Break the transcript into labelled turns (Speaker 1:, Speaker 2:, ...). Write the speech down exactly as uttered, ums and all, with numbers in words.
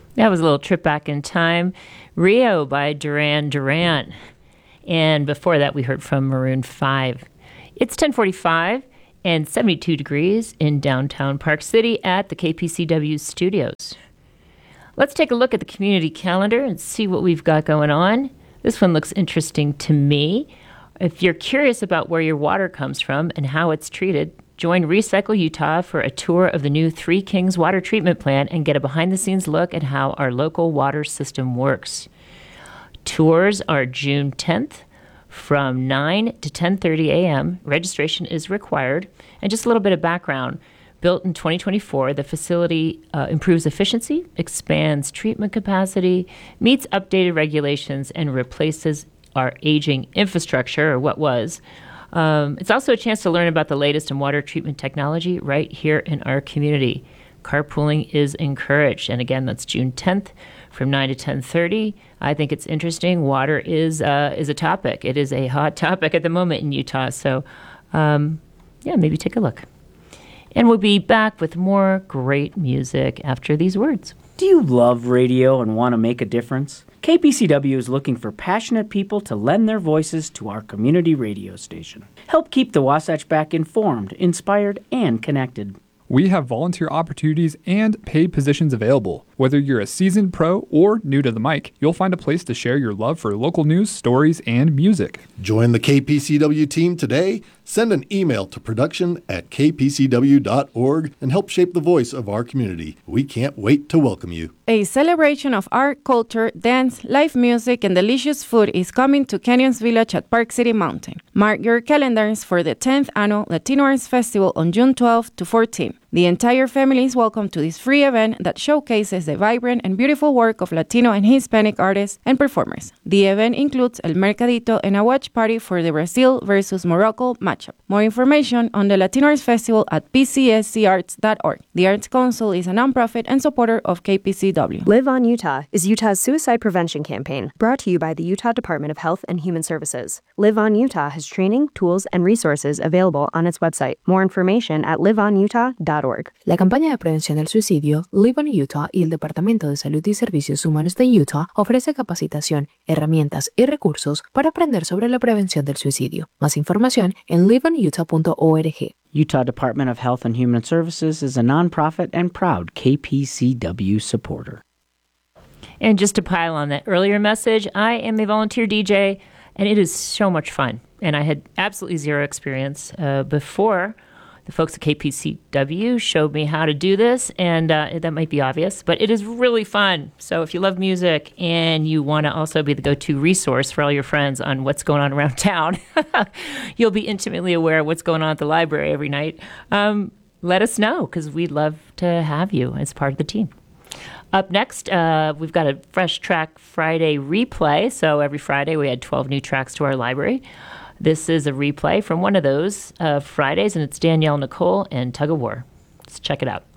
Speaker 1: That was a little trip back in time. Rio by Duran Duran. And before that, we heard from Maroon five. It's ten forty-five and seventy-two degrees in downtown Park City at the K P C W studios. Let's take a look at the community calendar and see what we've got going on. This one looks interesting to me. If you're curious about where your water comes from and how it's treated, join Recycle Utah for a tour of the new Three Kings water treatment plant and get a behind-the-scenes look at how our local water system works. Tours are June tenth from nine to ten thirty a.m. Registration is required. And just a little bit of background. Built in twenty twenty-four, the facility uh, improves efficiency, expands treatment capacity, meets updated regulations, and replaces our aging infrastructure, or what was. Um, it's also a chance to learn about the latest in water treatment technology right here in our community. Carpooling is encouraged. And again, that's June tenth from nine to ten thirty. I think it's interesting. Water is uh, is a topic. It is a hot topic at the moment in Utah. So, um, yeah, maybe take a look. And we'll be back with more great music after these words.
Speaker 2: Do you love radio and want to make a difference? K P C W is looking for passionate people to lend their voices to our community radio station. Help keep the Wasatch Back informed, inspired, and connected.
Speaker 3: We have volunteer opportunities and paid positions available. Whether you're a seasoned pro or new to the mic, you'll find a place to share your love for local news, stories, and music.
Speaker 4: Join the K P C W team today. Send an email to production at k p c w dot org and help shape the voice of our community. We can't wait to welcome you.
Speaker 5: A celebration of art, culture, dance, live music, and delicious food is coming to Canyons Village at Park City Mountain. Mark your calendars for the tenth Annual Latino Arts Festival on June twelfth to fourteenth. The entire family is welcome to this free event that showcases the vibrant and beautiful work of Latino and Hispanic artists and performers. The event includes El Mercadito and a watch party for the Brazil versus Morocco matchup. More information on the Latino Arts Festival at p c s c arts dot org. The Arts Council is a nonprofit and supporter of K P C W.
Speaker 6: Live on Utah is Utah's suicide prevention campaign, brought to you by the Utah Department of Health and Human Services. Live on Utah has training, tools, and resources available on its website. More information at live on utah dot org.
Speaker 7: La campaña de prevención del suicidio Live on Utah y el Departamento de Salud y Servicios Humanos de Utah ofrece capacitación, herramientas y recursos para aprender sobre la prevención del suicidio. Más información en live on utah dot org.
Speaker 2: Utah Department of Health and Human Services is a nonprofit and proud K P C W supporter.
Speaker 1: And just to pile on that earlier message, I am a volunteer D J, and it is so much fun. And I had absolutely zero experience uh, before. The folks at K P C W showed me how to do this, and uh, that might be obvious, but it is really fun. So if you love music and you want to also be the go-to resource for all your friends on what's going on around town, you'll be intimately aware of what's going on at the library every night. Um, let us know, because we'd love to have you as part of the team. Up next, uh, we've got a Fresh Track Friday replay. So every Friday we add twelve new tracks to our library. This is a replay from one of those uh, Fridays, and it's Danielle Nicole and Tug of War. Let's check it out.